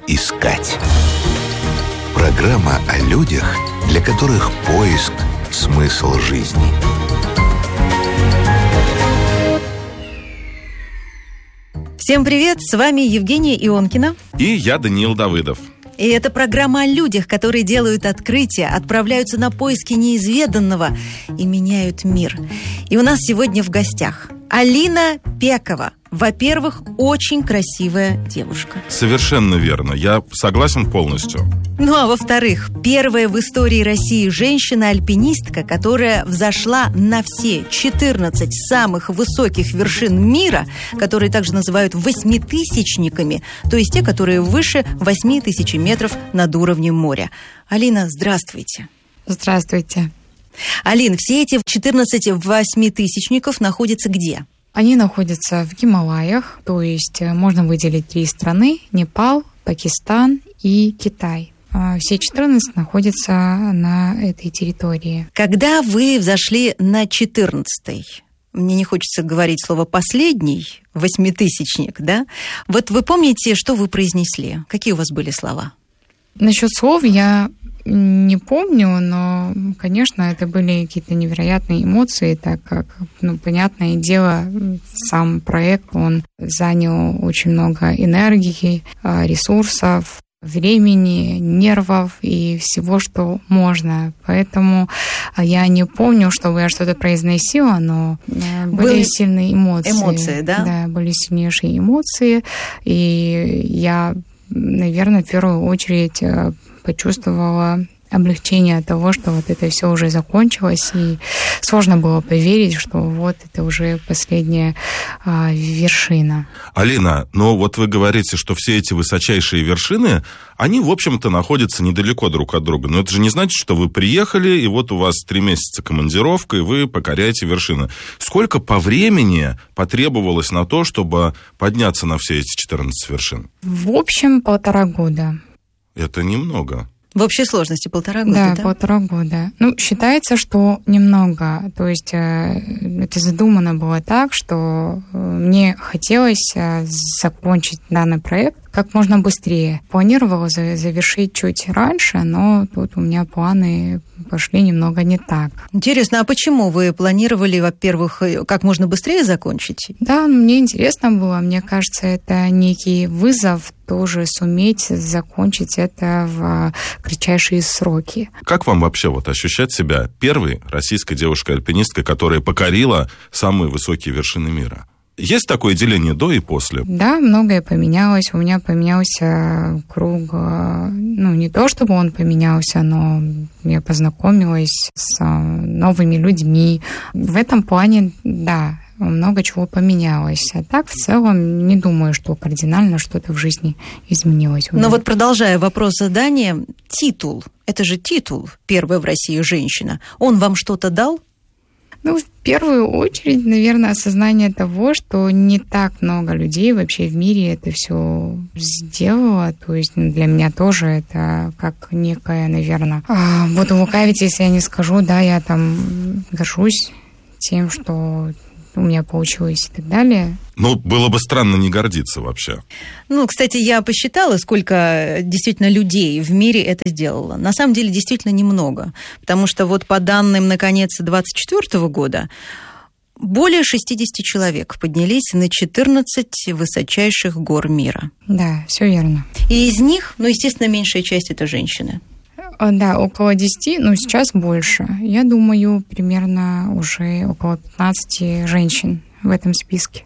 искать». Программа о людях, для которых поиск – смысл жизни. Всем привет, с вами Евгения Ионкина. И я, Даниил Давыдов. И это программа о людях, которые делают открытия, отправляются на поиски неизведанного и меняют мир. И у нас сегодня в гостях Алина Пекова. Во-первых, очень красивая девушка. Совершенно верно, я согласен полностью. Ну а во-вторых, первая в истории России женщина-альпинистка, которая взошла на все 14 самых высоких вершин мира, которые также называют восьмитысячниками, то есть те, которые выше 8000 метров над уровнем моря. Алина, здравствуйте. Здравствуйте. Алин, все эти 14 восьмитысячников находятся где? Они находятся в Гималаях, то есть можно выделить 3 страны: Непал, Пакистан и Китай. Все 14 находятся на этой территории. Когда вы взошли на 14-й, мне не хочется говорить слово «последний», восьмитысячник, да? Вот вы помните, что вы произнесли? Какие у вас были слова? Насчет слов я не помню, но, конечно, это были какие-то невероятные эмоции, так как, понятное дело, сам проект, он занял очень много энергии, ресурсов, времени, нервов и всего, что можно. Поэтому я не помню, чтобы я что-то произносила, но были сильные эмоции. Эмоции, да? Да, были сильнейшие эмоции. И я, наверное, в первую очередь почувствовала облегчение от того, что вот это все уже закончилось, и сложно было поверить, что вот это уже последняя вершина. Алина, ну вот вы говорите, что все эти высочайшие вершины, они, в общем-то, находятся недалеко друг от друга. Но это же не значит, что вы приехали, и вот у вас 3 месяца командировка, и вы покоряете вершины. Сколько по времени потребовалось на то, чтобы подняться на все эти 14 вершин? В общем, 1,5 года. Это немного. В общей сложности 1,5 года, да? Да, 1,5 года. Считается, что немного. То есть это задумано было так, что мне хотелось закончить данный проект как можно быстрее. Планировала завершить чуть раньше, но тут у меня планы пошли немного не так. Интересно, а почему вы планировали, во-первых, как можно быстрее закончить? Да, мне интересно было. Мне кажется, это некий вызов тоже суметь закончить это в кратчайшие сроки. Как вам вообще ощущать себя первой российской девушкой-альпинисткой, которая покорила самые высокие вершины мира? Есть такое деление до и после? Да, многое поменялось. У меня поменялся круг, не то чтобы он поменялся, но я познакомилась с новыми людьми. В этом плане, да, много чего поменялось. А так, в целом, не думаю, что кардинально что-то в жизни изменилось. Но вот продолжая вопрос задания, титул, это же титул «Первая в России женщина», он вам что-то дал? В первую очередь, наверное, осознание того, что не так много людей вообще в мире это все сделало. То есть для меня тоже это как некое, наверное... Буду лукавить, если я не скажу, да, я там горжусь тем, что у меня получилось и так далее. Было бы странно не гордиться вообще. Кстати, я посчитала, сколько действительно людей в мире это сделало. На самом деле, действительно немного. Потому что по данным, наконец, 2024 года, более 60 человек поднялись на 14 высочайших гор мира. Да, все верно. И из них, естественно, меньшая часть – это женщины. Да, около 10, сейчас больше. Я думаю, примерно уже около 15 женщин в этом списке.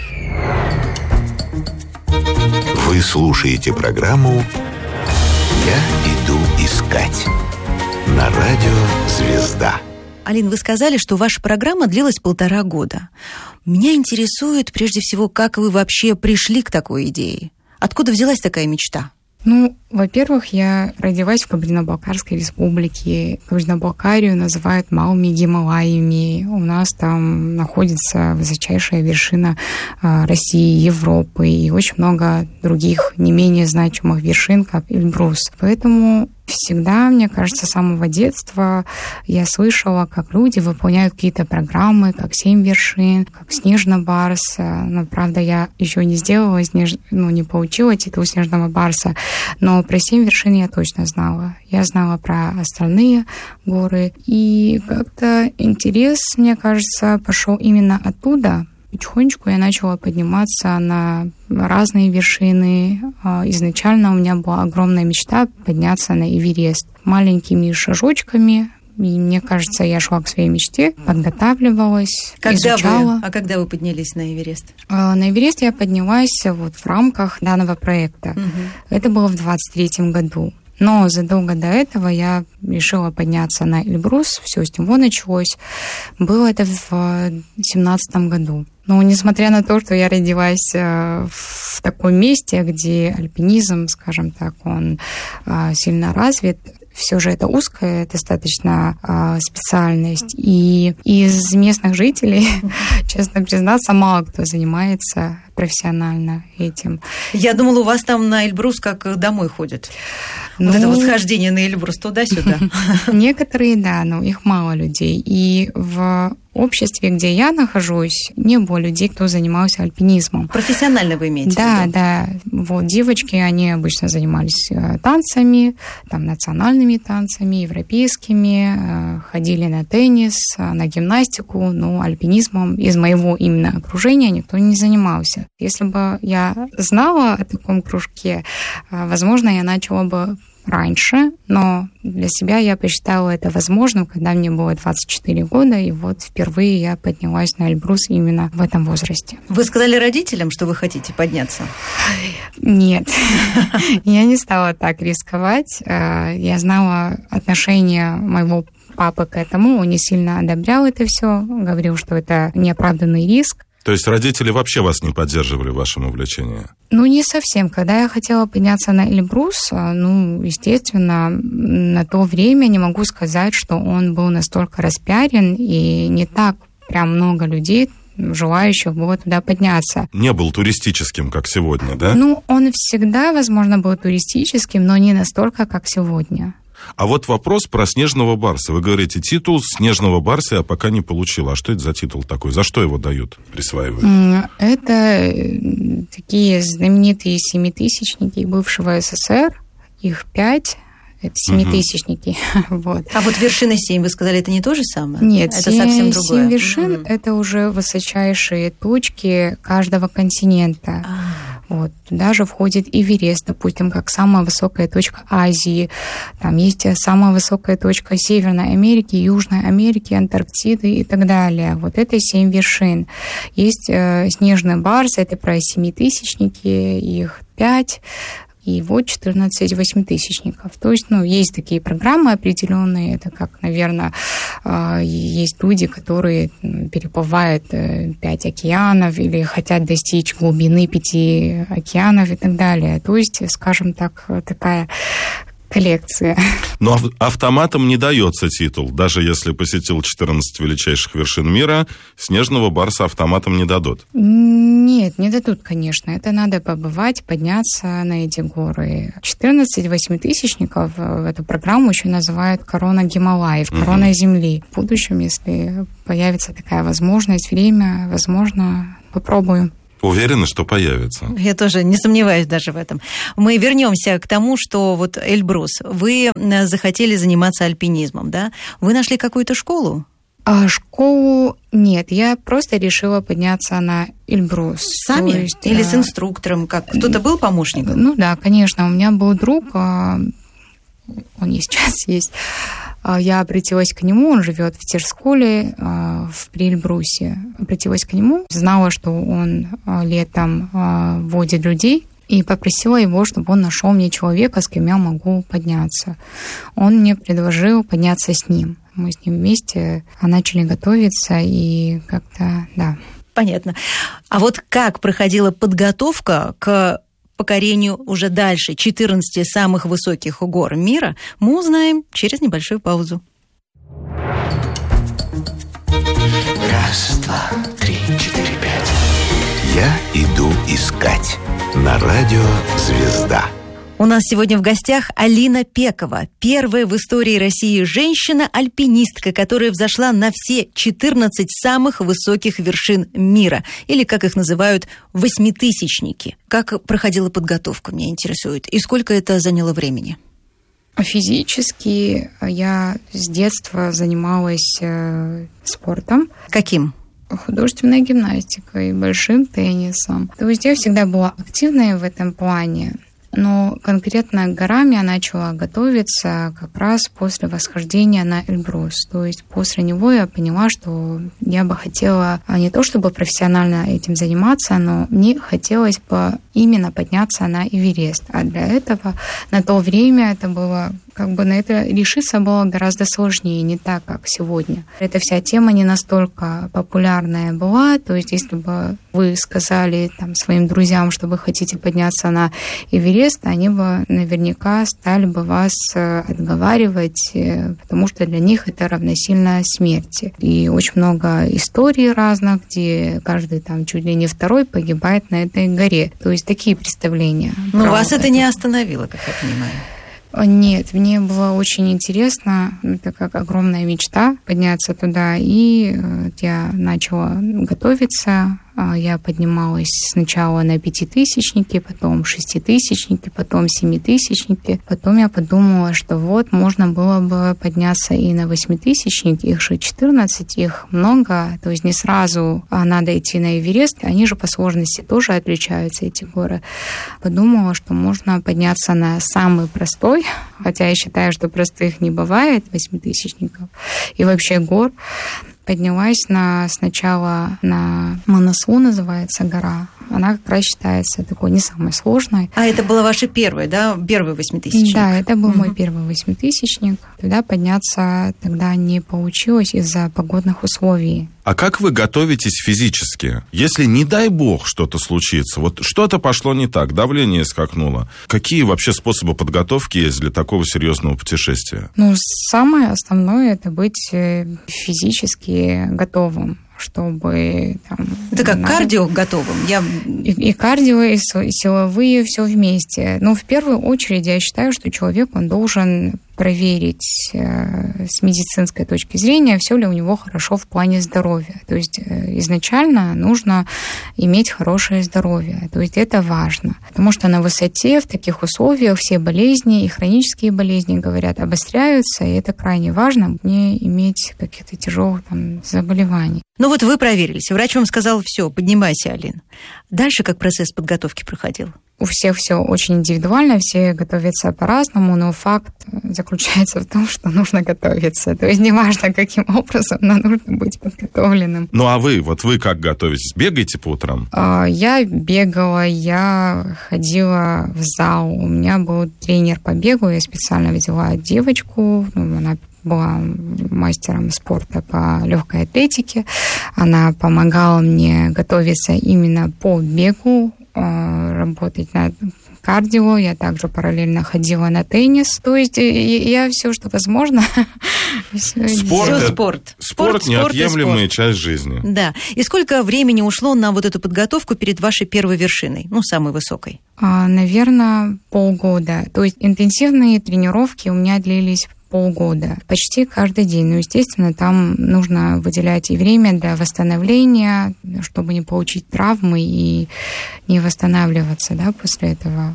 Вы слушаете программу «Я иду искать» на радио «Звезда». Алин, вы сказали, что ваша программа длилась 1,5 года. Меня интересует, прежде всего, как вы вообще пришли к такой идее? Откуда взялась такая мечта? Во-первых, я родилась в Кабардино-Балкарской республике. Кабардино-Балкарию называют малыми Гималаями. У нас там находится высочайшая вершина России, Европы и очень много других не менее значимых вершин, как Эльбрус. Поэтому Всегда, мне кажется, с самого детства я слышала, как люди выполняют какие-то программы, как 7 вершин, как Снежный барс. Но, правда, я еще не сделала, не получила титул Снежного барса, но про 7 вершин я точно знала. Я знала про остальные горы. И как-то интерес, мне кажется, пошел именно оттуда. Потихонечку я начала подниматься на разные вершины. Изначально у меня была огромная мечта подняться на Эверест маленькими шажочками. И мне кажется, я шла к своей мечте, подготавливалась, изучала. Когда вы поднялись на Эверест? На Эверест я поднялась в рамках данного проекта. Это было в 2023 году. Но задолго до этого я решила подняться на Эльбрус. Все с него началось. Было это в 2017 году. Но несмотря на то, что я родилась в таком месте, где альпинизм, скажем так, он сильно развит, все же это узкая достаточно специальность. И из местных жителей, честно признаться, мало кто занимается профессионально этим. Я думала, у вас там на Эльбрус как домой ходят. Вот это восхождение на Эльбрус туда-сюда. Некоторые, да, но их мало людей. И в обществе, где я нахожусь, не было людей, кто занимался альпинизмом. Профессионально вы имеете в виду? Да. Вот девочки, они обычно занимались танцами, там, национальными танцами, европейскими, ходили на теннис, на гимнастику, но альпинизмом из моего именно окружения никто не занимался. Если бы я знала о таком кружке, возможно, я начала бы раньше, но для себя я посчитала это возможным, когда мне было 24 года, и вот впервые я поднялась на Эльбрус именно в этом возрасте. Вы сказали родителям, что вы хотите подняться? Нет, я не стала так рисковать. Я знала отношение моего папы к этому, он не сильно одобрял это все, говорил, что это неоправданный риск. То есть родители вообще вас не поддерживали в вашем увлечении? Не совсем. Когда я хотела подняться на Эльбрус, естественно, на то время не могу сказать, что он был настолько распиарен, и не так прям много людей, желающих было туда подняться. Не был туристическим, как сегодня, да? Он всегда, возможно, был туристическим, но не настолько, как сегодня. А вот вопрос про Снежного барса. Вы говорите, титул Снежного барса я пока не получила. А что это за титул такой? За что его дают, присваивают? Это такие знаменитые семитысячники бывшего СССР. Их 5. Это семитысячники. Вот. А вот вершина 7, вы сказали, это не то же самое? Нет, это совсем другое. 7 вершин это уже высочайшие точки каждого континента. Вот. Туда же входит Эверест, допустим, как самая высокая точка Азии. Там есть самая высокая точка Северной Америки, Южной Америки, Антарктиды и так далее. Вот это 7 вершин. Есть Снежный барс, это про семитысячники, их 5. И вот 14 восьмитысячников. То есть, есть такие программы определенные. Это как, наверное, есть люди, которые переплывают 5 океанов или хотят достичь глубины 5 океанов и так далее. То есть, скажем так, такая коллекция. Но автоматом не дается титул. Даже если посетил 14 величайших вершин мира, Снежного барса автоматом не дадут. Нет, не дадут, конечно. Это надо побывать, подняться на эти горы. 14 восьмитысячников эту программу еще называют «Корона Гималаев», «Корона Земли». В будущем, если появится такая возможность, время, возможно, попробую. Уверена, что появится. Я тоже не сомневаюсь даже в этом. Мы вернемся к тому, что вот Эльбрус, вы захотели заниматься альпинизмом, да? Вы нашли какую-то школу? Школу нет, я просто решила подняться на Эльбрус. Сами? Или с инструктором? Как? Кто-то был помощником? Да, конечно. У меня был друг, он и сейчас есть. Я обратилась к нему, он живет в Терсколе, в Эльбрусе. Обратилась к нему, знала, что он летом водит людей, и попросила его, чтобы он нашел мне человека, с кем я могу подняться. Он мне предложил подняться с ним. Мы с ним вместе начали готовиться, и как-то, да. Понятно. А вот как проходила подготовка к покорению уже дальше 14 самых высоких гор мира, мы узнаем через небольшую паузу. 1, 2, 3, 4, 5. Я иду искать. На радио «Звезда». У нас сегодня в гостях Алина Пекова, первая в истории России женщина-альпинистка, которая взошла на все 14 самых высоких вершин мира, или, как их называют, восьмитысячники. Как проходила подготовка, меня интересует, и сколько это заняло времени? Физически я с детства занималась спортом. Каким? Художественной гимнастикой, большим теннисом. То есть я всегда была активной в этом плане. Но конкретно к горам я начала готовиться как раз после восхождения на Эльбрус. То есть после него я поняла, что я бы хотела не то чтобы профессионально этим заниматься, но мне хотелось бы именно подняться на Эверест. А для этого на то время это было... на это решиться было гораздо сложнее, не так, как сегодня. Эта вся тема не настолько популярная была, то есть если бы вы сказали своим друзьям, что вы хотите подняться на Эверест, они бы наверняка стали бы вас отговаривать, потому что для них это равносильно смерти. И очень много историй разных, где каждый чуть ли не второй погибает на этой горе. То есть такие представления. Но вас это не остановило, как я понимаю. Нет, мне было очень интересно, это как огромная мечта подняться туда, и я начала готовиться. Я поднималась сначала на пятитысячники, потом шеститысячники, потом семитысячники. Потом я подумала, что можно было бы подняться и на восьмитысячники, их же 14, их много, то есть не сразу надо идти на Эверест, они же по сложности тоже отличаются, эти горы. Подумала, что можно подняться на самый простой, хотя я считаю, что простых не бывает, восьмитысячников и вообще гор. Поднялась сначала на Манасу, называется гора. Она как раз считается такой не самой сложной. А это была ваша первая, да? Первый восьмитысячник? Да, это был мой первый восьмитысячник. Туда подняться тогда не получилось из-за погодных условий. А как вы готовитесь физически? Если, не дай бог, что-то случится, что-то пошло не так, давление скакнуло. Какие вообще способы подготовки есть для такого серьезного путешествия? Самое основное – это быть физически готовым, чтобы... Это как кардио готовым? И кардио, и силовые, все вместе. Но в первую очередь я считаю, что человек, он должен проверить с медицинской точки зрения, все ли у него хорошо в плане здоровья. То есть изначально нужно иметь хорошее здоровье. То есть это важно. Потому что на высоте, в таких условиях все болезни и хронические болезни, говорят, обостряются, и это крайне важно, не иметь каких-то тяжелых заболеваний. Вы проверились. Врач вам сказал: все, поднимайся, Алин. Дальше как процесс подготовки проходил? У всех все очень индивидуально, все готовятся по-разному, но факт заключается в том, что нужно готовиться. То есть неважно, каким образом, но нужно быть подготовленным. А вы как готовитесь? Бегаете по утрам? Я бегала, я ходила в зал. У меня был тренер по бегу, я специально взяла девочку, она была мастером спорта по легкой атлетике. Она помогала мне готовиться именно по бегу, работать над кардио. Я также параллельно ходила на теннис. То есть я все, что возможно. Спорт неотъемлемая часть жизни. Да. И сколько времени ушло на эту подготовку перед вашей первой вершиной, самой высокой? Наверное, полгода. То есть интенсивные тренировки у меня длились полгода, почти каждый день. Естественно, там нужно выделять и время для восстановления, чтобы не получить травмы и не восстанавливаться после этого.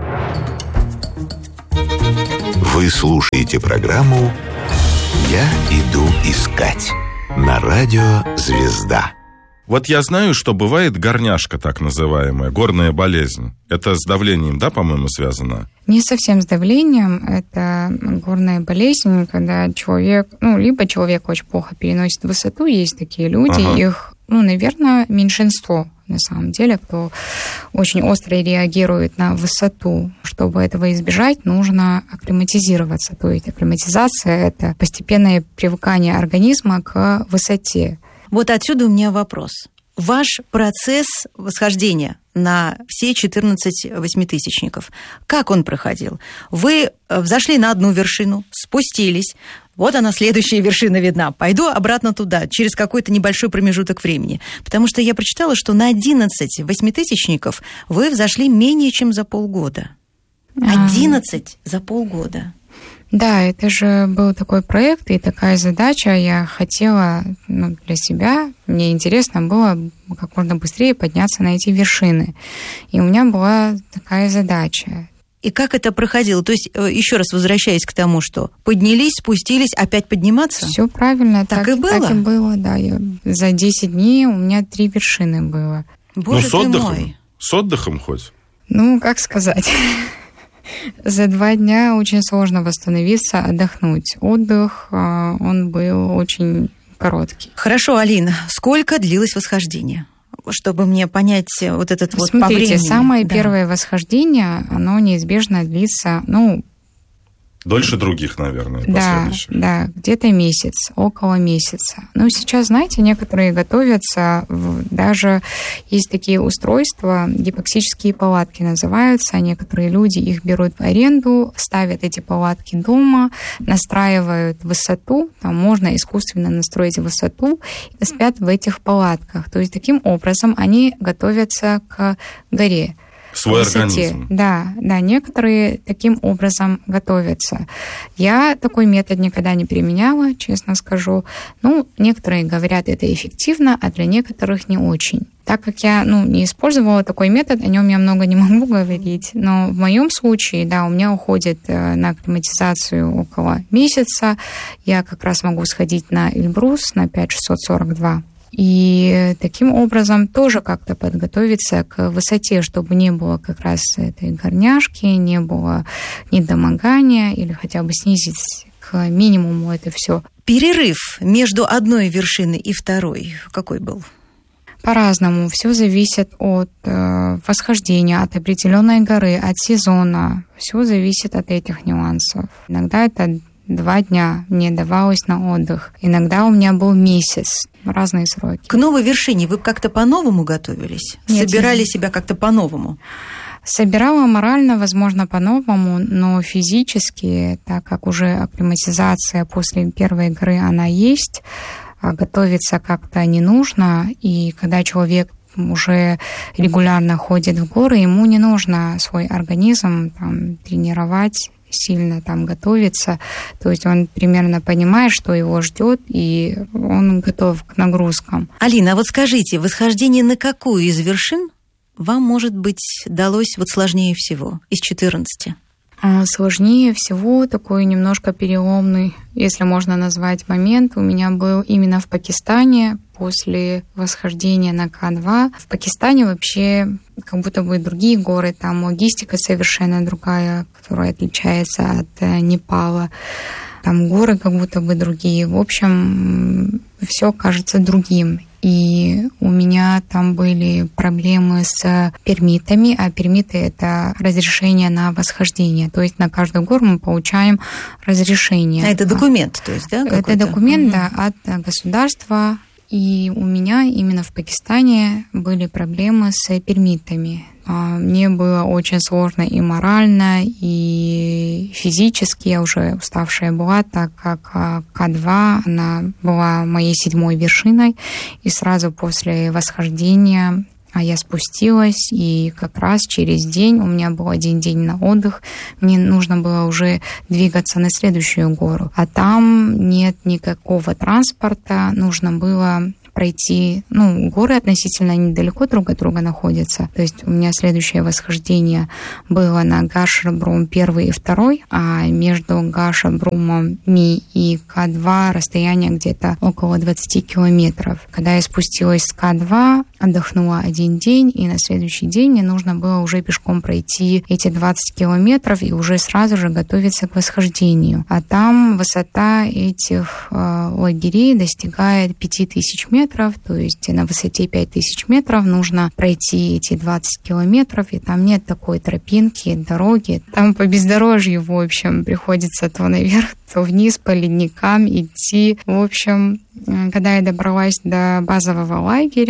Вы слушаете программу «Я иду искать» на радио «Звезда». Я знаю, что бывает горняшка, так называемая, горная болезнь. Это с давлением, по-моему, связано? Не совсем с давлением. Это горная болезнь, когда человек, либо человек очень плохо переносит высоту, есть такие люди, их, наверное, меньшинство, на самом деле, кто очень остро реагирует на высоту. Чтобы этого избежать, нужно акклиматизироваться. То есть акклиматизация – это постепенное привыкание организма к высоте. Отсюда у меня вопрос. Ваш процесс восхождения на все 14 восьмитысячников, как он проходил? Вы взошли на одну вершину, спустились, она следующая вершина видна, пойду обратно туда, через какой-то небольшой промежуток времени. Потому что я прочитала, что на 11 восьмитысячников вы взошли менее чем за полгода. 11 за полгода. Да, это же был такой проект и такая задача. Я хотела для себя, мне интересно было как можно быстрее подняться на эти вершины. И у меня была такая задача. И как это проходило? То есть, еще раз возвращаясь к тому, что поднялись, спустились, опять подниматься? Все правильно. Так и было? Так и было, да. За 10 дней у меня 3 вершины было. Боже с отдыхом? мой. С отдыхом хоть? Как сказать... За 2 дня очень сложно восстановиться, отдохнуть. Отдых, он был очень короткий. Хорошо, Алина, сколько длилось восхождение? Чтобы мне понять вот этот вот по времени. Смотрите, самое первое восхождение, оно неизбежно длится, Дольше других, наверное, последующих. Да, где-то месяц, около месяца. Сейчас, знаете, некоторые готовятся, даже есть такие устройства, гипоксические палатки называются, некоторые люди их берут в аренду, ставят эти палатки дома, настраивают высоту, там можно искусственно настроить высоту, и спят в этих палатках. То есть таким образом они готовятся к горе. Свой организм. Да, некоторые таким образом готовятся. Я такой метод никогда не применяла, честно скажу. Некоторые говорят, это эффективно, а для некоторых не очень. Так как я не использовала такой метод, о нем я много не могу говорить. Но в моем случае, да, у меня уходит на акклиматизацию около месяца. Я как раз могу сходить на Эльбрус на 5642. И таким образом тоже как-то подготовиться к высоте, чтобы не было как раз этой горняшки, не было недомогания, или хотя бы снизить к минимуму это все. Перерыв между одной вершиной и второй какой был? По-разному. Все зависит от восхождения, от определенной горы, от сезона. Все зависит от этих нюансов. Иногда это 2 дня мне давалось на отдых. Иногда у меня был месяц. Разные сроки. К новой вершине вы как-то по-новому готовились? Нет, собирали себя как-то по-новому? Собирала морально, возможно, по-новому, но физически, так как уже акклиматизация после первой горы, она есть, готовиться как-то не нужно. И когда человек уже регулярно ходит в горы, ему не нужно свой организм тренировать, сильно готовиться, то есть он примерно понимает, что его ждет, и он готов к нагрузкам. Алина, а вот скажите, восхождение на какую из вершин вам, может быть, далось сложнее всего из 14? Сложнее всего такой немножко переломный, если можно назвать, момент у меня был именно в Пакистане после восхождения на К2. В Пакистане вообще как будто бы другие горы, там логистика совершенно другая, которая отличается от Непала. Там горы как будто бы другие. В общем, все кажется другим. И у меня там были проблемы с пермитами, а пермиты — это разрешение на восхождение. То есть на каждую гору мы получаем разрешение. А это документ, то есть, да? Это документ, да, от государства. И у меня именно в Пакистане были проблемы с пермитами. Мне было очень сложно и морально, и физически. Я уже уставшая была, так как К2, она была моей 7-й вершиной. И сразу после восхождения я спустилась, и как раз через день, у меня был 1 день на отдых, мне нужно было уже двигаться на следующую гору. А там нет никакого транспорта, нужно было пройти, горы относительно недалеко друг от друга находятся. То есть у меня следующее восхождение было на Гашер-Брум 1 и 2, а между Гашер-Брумом Ми и К2 расстояние где-то около 20 километров. Когда я спустилась с К2, отдохнула 1 день, и на следующий день мне нужно было уже пешком пройти эти 20 километров и уже сразу же готовиться к восхождению. А там высота этих лагерей достигает 5000 метров, то есть на высоте 5000 метров нужно пройти эти 20 километров, и там нет такой тропинки, дороги. Там по бездорожью, в общем, приходится то наверх, то вниз по ледникам идти. В общем, когда я добралась до базового лагеря,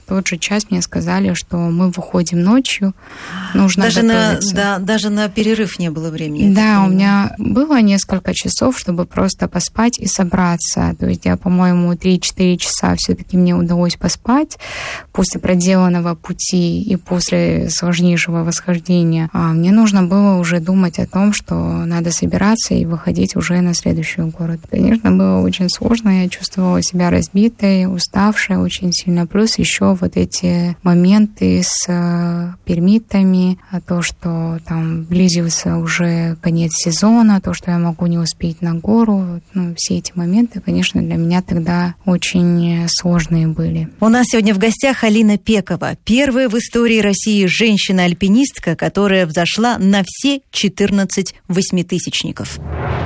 тот же час мне сказали, что мы выходим ночью, нужно готовиться. Даже на перерыв не было времени. Да, у меня было несколько часов, чтобы просто поспать и собраться. То есть я, по-моему, 3-4 часа все-таки мне удалось поспать после проделанного пути и после сложнейшего восхождения. А мне нужно было уже думать о том, что надо собираться и выходить уже на следующий город. Конечно, было очень сложно, я чувствовала себя разбитой, уставшей очень сильно. Плюс еще вот эти моменты с пермитами, то, что там близился уже конец сезона, то, что я могу не успеть на гору. Все эти моменты, конечно, для меня тогда очень сложные были. У нас сегодня в гостях Алина Пекова, первая в истории России женщина-альпинистка, которая взошла на все 14 восьмитысячников.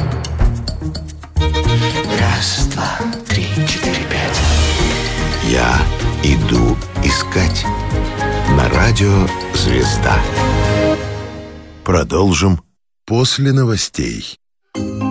1, 2, 3, 4, 5. Я иду искать. На радио «Звезда». Продолжим после новостей.